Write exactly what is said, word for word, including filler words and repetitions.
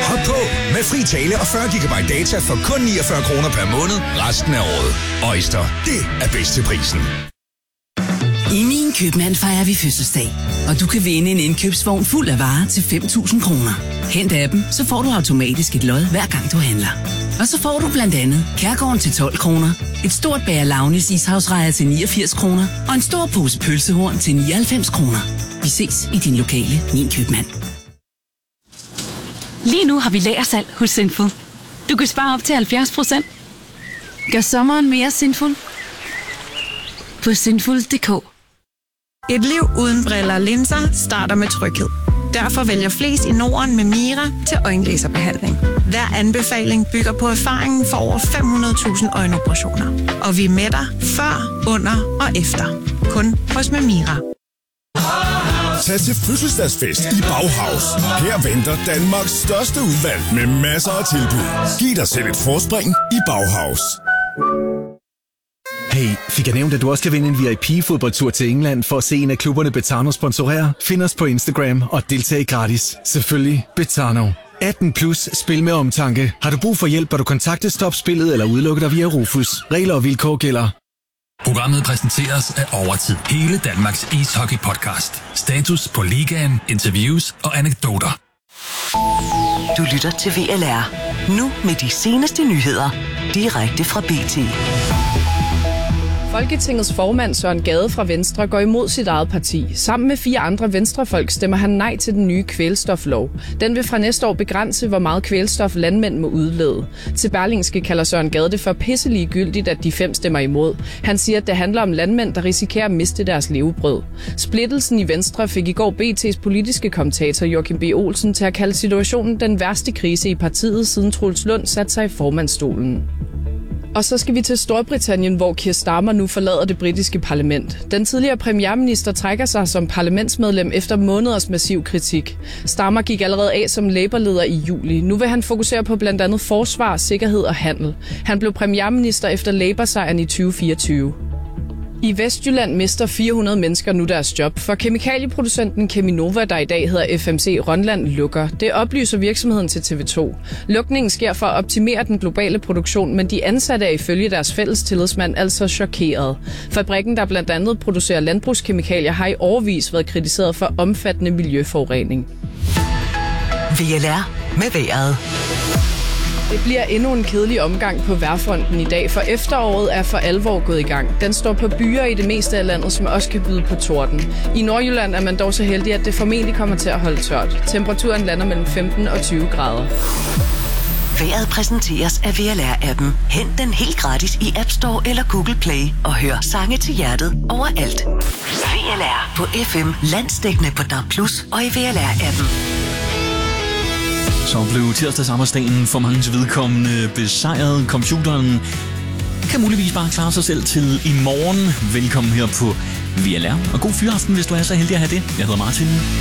Hop på med fri tale og fyrre gigabyte data for kun niogfyrre kroner per måned resten af året. Øjster, det er bedst til prisen. I Min Købmand fejrer vi fødselsdag, og du kan vinde en indkøbsvogn fuld af varer til fem tusind kroner. Hent appen, så får du automatisk et lod hver gang du handler. Og så får du blandt andet Kærgården til tolv kroner, et stort bager Launis ishavsrejer til niogfirs kroner og en stor pose pølsehorn til nioghalvfems kroner. Vi ses i din lokale Min Købmand. Lige nu har vi lagersalg hos Sinful. Du kan spare op til halvfjerds procent. Gør sommeren mere sinful på sinful punktum d k. Et liv uden briller og linser starter med tryghed. Derfor vælger flest i Norden med Mira til øjenlaserbehandling. Hver anbefaling bygger på erfaringen for over fem hundrede tusind øjenoperationer. Og vi er med dig før, under og efter. Kun hos Mira. Tag til fødselsdagsfest i Bauhaus. Her venter Danmarks største udvalg med masser af tilbud. Giv dig selv et forspring i Bauhaus. Hey, fik jeg nævnt, at du også kan vinde en V I P-fodboldtur til England for at se en af klubberne Betano sponsorere? Find os på Instagram og deltag gratis. Selvfølgelig Betano. atten plus, spil med omtanke. Har du brug for hjælp, bør du kontakte Stop Spillet eller udelukke dig via Rufus. Regler og vilkår gælder. Programmet præsenteres af Overtid. Hele Danmarks ishockey-podcast. Status på ligaen, interviews og anekdoter. Du lytter til V L R. Nu med de seneste nyheder. Direkte fra B T. Folketingets formand Søren Gade fra Venstre går imod sit eget parti. Sammen med fire andre venstrefolk stemmer han nej til den nye kvælstoflov. Den vil fra næste år begrænse, hvor meget kvælstof landmænd må udlede. Til Berlingske kalder Søren Gade det for pisselig gyldigt, at de fem stemmer imod. Han siger, at det handler om landmænd, der risikerer at miste deres levebrød. Splittelsen i Venstre fik i går B T's politiske kommentator Joachim B. Olsen til at kalde situationen den værste krise i partiet, siden Troels Lund satte sig i formandsstolen. Og så skal vi til Storbritannien, hvor Keir Starmer nu forlader det britiske parlament. Den tidligere premierminister trækker sig som parlamentsmedlem efter måneders massiv kritik. Starmer gik allerede af som Labour-leder i juli. Nu vil han fokusere på blandt andet forsvar, sikkerhed og handel. Han blev premierminister efter Labour-sejren i tyve fireogtyve. I Vestjylland mister fire hundrede mennesker nu deres job, for kemikalieproducenten Cheminova, der i dag hedder F M C Rønland, lukker. Det oplyser virksomheden til T V to. Lukningen sker for at optimere den globale produktion, men de ansatte er ifølge deres fælles tillidsmand altså chokeret. Fabrikken, der blandt andet producerer landbrugskemikalier, har i årevis været kritiseret for omfattende miljøforurening. V L R med vejret. Det bliver endnu en kedelig omgang på vejrfronten i dag, for efteråret er for alvor gået i gang. Den står på byer i det meste af landet, som også kan byde på torden. I Nordjylland er man dog så heldig, at det formentlig kommer til at holde tørt. Temperaturen lander mellem femten og tyve grader. Vejret præsenteres af V L R-appen. Hent den helt gratis i App Store eller Google Play og hør sange til hjertet overalt. V L R på F M, landsdækkende på D A B plus og i V L R-appen. Så blev tirsdagsarbejdsdagen for mange vedkommende besejret. Computeren kan muligvis bare klare sig selv til i morgen. Velkommen her på V L R, og god fyraften, hvis du er så heldig at have det. Jeg hedder Martin.